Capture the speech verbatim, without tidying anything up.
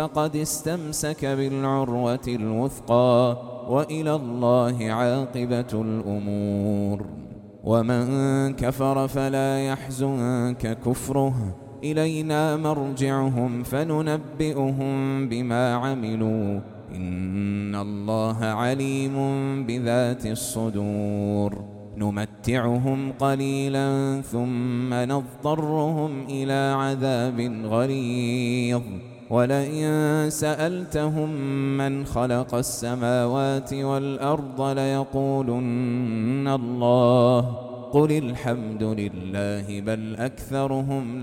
فقد استمسك بالعروة الوثقى وإلى الله عاقبة الأمور. ومن كفر فلا يحزنك كفره إلينا مرجعهم فننبئهم بما عملوا إن الله عليم بذات الصدور. نمتعهم قليلا ثم نضطرهم إلى عذاب غليظ ولئن سألتهم من خلق السماوات والأرض ليقولن الله قل الحمد لله بل أكثرهم